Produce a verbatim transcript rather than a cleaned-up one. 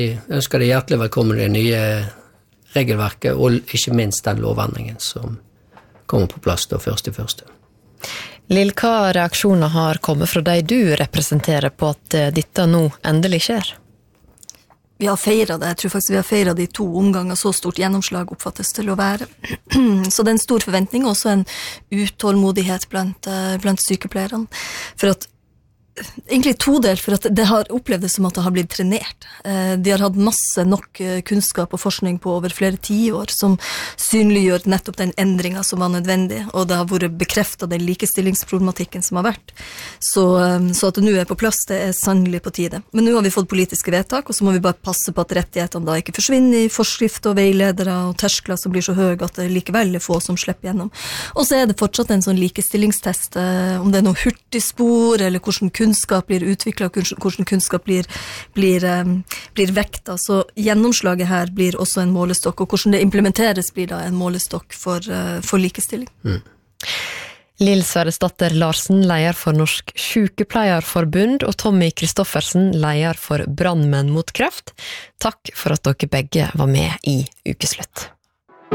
Jeg ønsker deg hjertelig velkommen i det nye regelverket, og ikke minst den lovendringen som kommer på plass da første første. Lill, hva reaksjoner har kommet fra deg du representerer på at dette nå endelig skjer? Vi har feiret det, jeg tror faktisk vi har feiret det i to omganger, så stort gjennomslag oppfattes til å være. Så det er en stor forventning, og også en utålmodighet blant, blant sykepleierne. For at egentlig todelt, for at det har opplevd det som at det har blitt trenert. De har hatt masse nok kunnskap og forskning på over flere tiår som synliggjør nettopp den endringen som var nødvendig, og det har vært bekreftet den likestillingsproblematikken som har vært. Så, så at det nå er på plass, det er sannelig på tide. Men nå har vi fått politiske vedtak, og så må vi bare passe på at rettighetene da ikke forsvinner i forskrift og veiledere og terskler som blir så høye at det likevel er få som slipper gjennom. Og så er det fortsatt en sånn likestillingstest, om det er noe hurtigspor, eller hvordan kunnskap blir utviklet, hvordan kunnskap blir, blir, blir vekta. Så gjennomslaget her blir også en målestokk, og hvordan det implementeres blir da en målestokk for, for likestilling. Mm. Lill Sverresdatter Larsen, leder for Norsk Sykepleierforbund, og Tommy Kristoffersen, leder for Brannmenn mot kreft. Takk for at dere begge var med i Ukeslutt.